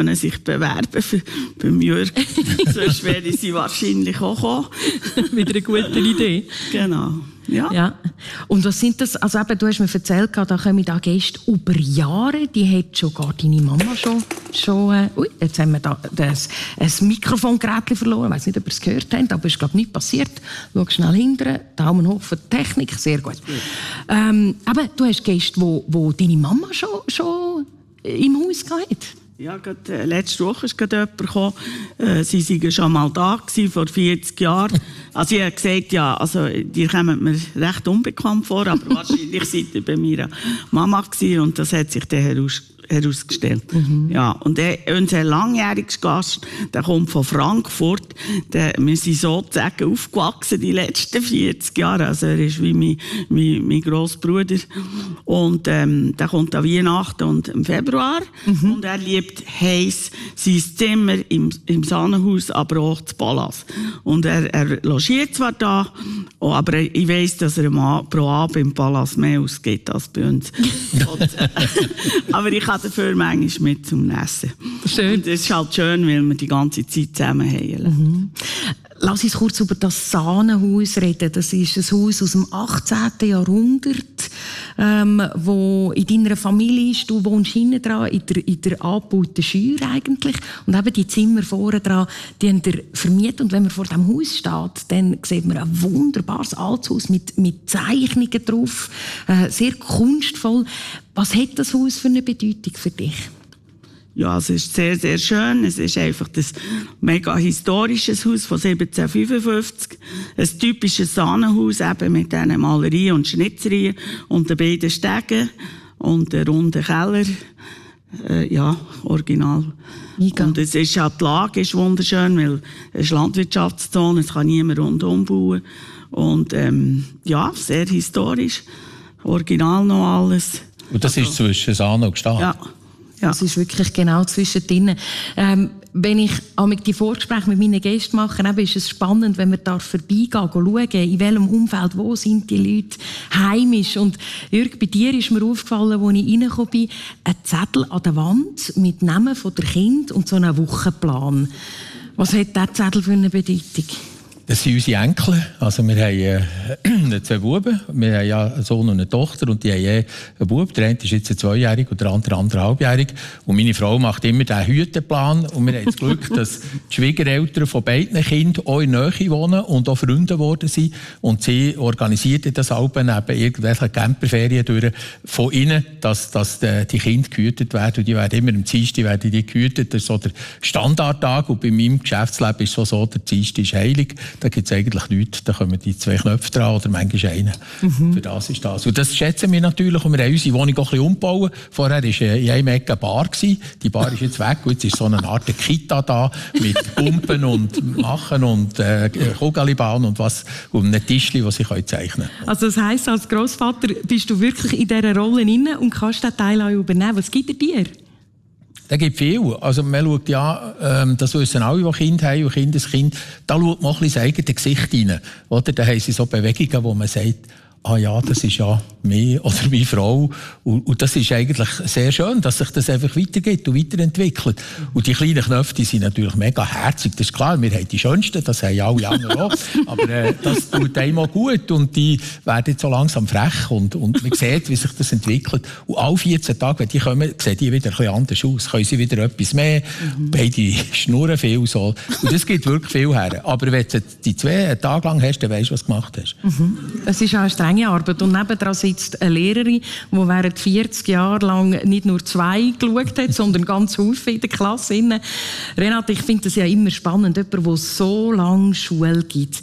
können sich bewerben beim Jürg. Sonst wäre sie wahrscheinlich auch gekommen. Wieder eine gute Idee. Genau. Ja. Und was sind das? Also eben, du hast mir erzählt, da kommen da Gäste über Jahre, die hat schon gar deine Mama schon jetzt haben wir da ein Mikrofongerät verloren. Ich weiss nicht, ob ihr es gehört habt, aber es ist, glaube ich, nichts passiert. Schau schnell hinterher, Daumen hoch für die Technik, sehr gut. Aber du hast Gäste, wo deine Mama schon im Haus hatte. Ja, letzte Woche ist gerade jemand gekommen. Sie waren schon mal da gewesen, vor 40 Jahren. Also ich habe gesagt, ja, also die kommen mir recht unbekannt vor, aber wahrscheinlich seid ihr bei meiner Mama gewesen, und das hat sich dann herausgestellt. Ja, und unser langjähriger Gast, der kommt von Frankfurt. Wir sind sozusagen aufgewachsen die letzten 40 Jahre. Also er ist wie mein Grossbruder. Und der kommt an Weihnachten und im Februar. Und er liebt heiß sein Zimmer im Sahnenhaus, aber auch das Palast. Und er logiert zwar da, aber ich weiss, dass er pro Abend im Palast mehr ausgeht als bei uns. Aber ich habe dafür manchmal mit zum Essen. Schön. Und es ist halt schön, weil wir die ganze Zeit zusammen haben. Lass uns kurz über das Sahnenhaus reden. Das ist ein Haus aus dem 18. Jahrhundert, wo in deiner Familie ist. Du wohnst hinten dran, in der angebauten Scheuer eigentlich. Und eben die Zimmer vorne dran, die haben ihr vermietet. Und wenn man vor dem Haus steht, dann sieht man ein wunderbares altes Haus mit Zeichnungen drauf. Sehr kunstvoll. Was hat das Haus für eine Bedeutung für dich? Ja, es ist sehr, sehr schön. Es ist einfach das mega historisches Haus von 1755. Ein typisches Sahnenhaus, eben mit diesen Malerien und Schnitzereien und den beiden Stegen und den runden Keller. Ja, original. Mega. Und es ist auch, die Lage ist wunderschön, weil es ist Landwirtschaftszone, es kann niemand rundum bauen. Und ja, sehr historisch. Original noch alles. Und das ist zwischen Sahne und Gstaad? Ja. Ja. Das ist wirklich genau zwischendrin. Wenn ich die Vorgespräche mit meinen Gästen mache, ist es spannend, wenn wir da vorbeigehen, schauen, in welchem Umfeld, wo sind die Leute heimisch. Und Jürg, bei dir ist mir aufgefallen, als ich reingekommen bin, ein Zettel an der Wand mit Namen der Kinder und so einem Wochenplan. Was hat dieser Zettel für eine Bedeutung? Das sind unsere Enkel. Also wir haben 2 Buben. Wir haben ja einen Sohn und eine Tochter. Und die haben einen Bub. Der eine ist jetzt 2-jährig und der andere 1,5-jährig. Und meine Frau macht immer den Hüteplan. Und wir haben das Glück, dass die Schwiegereltern von beiden Kindern auch in der Nähe wohnen und auch Freunde geworden sind. Und sie organisiert das auch neben irgendwelchen Camperferien durch von ihnen, dass die Kinder gehütet werden. Und die werden immer am Dienstag gehütet. Das ist so der Standardtag. Und bei meinem Geschäftsleben ist es so, der Dienstag ist heilig. Da gibt es eigentlich nichts. Da kommen die 2 Knöpfe dran oder manchmal einen. Für das ist das. Und das schätzen wir natürlich. Und wir haben unsere Wohnung auch ein bisschen umgebaut. Vorher war in einem Ecke eine Bar. Die Bar ist jetzt weg. Und jetzt ist so eine Art Kita da mit Pumpen und Machen und Kugelbahn und was. Und einem Tischchen, das sie zeichnen können. Also das heisst, als Grossvater bist du wirklich in dieser Rolle drin und kannst den Teil auch übernehmen. Was gibt er dir? Da gibt viel. Also man schaut ja, das wissen alle, die Kinder haben und Kindeskind, da schaut man auch ein bisschen das eigene Gesicht rein. Oder? Da haben sie so Bewegungen, wo man sagt, ah ja, das ist ja mir oder meine Frau. Und das ist eigentlich sehr schön, dass sich das einfach weitergeht und weiterentwickelt. Und die kleinen Knöpfe, die sind natürlich mega herzig. Das ist klar, wir haben die schönsten, das haben alle anderen auch. Aber das tut einem auch gut und die werden jetzt so langsam frech und man sieht, wie sich das entwickelt. Und alle 14 Tage, wenn die kommen, sehen die wieder ein bisschen anders aus. Können sie wieder etwas mehr, beide schnurren viel so. Und das gibt wirklich viel her. Aber wenn du die 2 Tage lang hast, dann weisst du, was du gemacht hast. Es ist auch eine strenge Arbeit. Und nebendran sitzt eine Lehrerin, die während 40 Jahren lang nicht nur 2 geschaut hat, sondern ganz Haufen in der Klasse. Renate, ich finde das ja immer spannend, jemand, der so lange Schule gibt.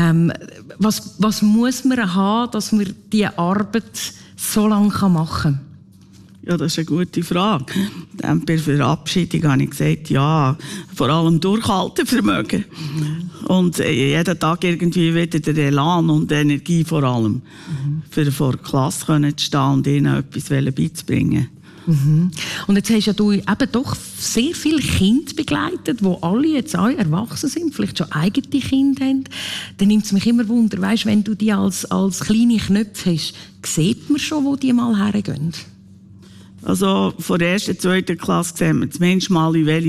Was muss man haben, dass man diese Arbeit so lange machen kann? Ja, das ist eine gute Frage. Bei der Verabschiedung habe ich gesagt, ja, vor allem Durchhaltevermögen. Und jeden Tag irgendwie wieder der Elan und die Energie vor allem. Für vor der Klasse zu stehen und ihnen etwas beizubringen. Und jetzt hast ja du eben doch sehr viele Kinder begleitet, die alle jetzt auch erwachsen sind, vielleicht schon eigene Kinder haben. Dann nimmt es mich immer Wunder, weißt, wenn du die als kleine Knöpfe hast, sieht man schon, wo die mal hergehen? Also von der 1., 2. Klasse sehen wir zumindest mal, in welche